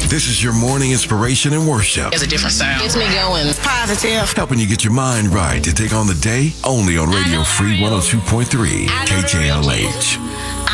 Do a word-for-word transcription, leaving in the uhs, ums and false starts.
This is your morning inspiration and worship. It's a different sound. Gets me going. It's positive. Helping you get your mind right to take on the day only on Radio Free one oh two point three K J L H.